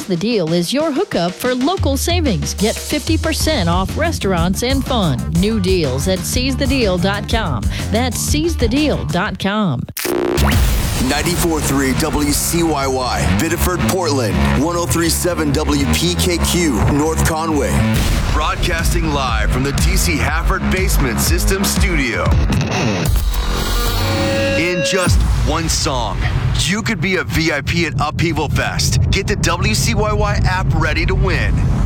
Seize the Deal is your hookup for local savings. Get 50% off restaurants and fun. New deals at seizethedeal.com. That's seizethedeal.com. 94.3 WCYY, Biddeford, Portland. 103.7 WPKQ, North Conway. Broadcasting live from the DC Hafford Basement System Studio. In just one song, you could be a VIP at Upheaval Fest. Get the WCYY app ready to win.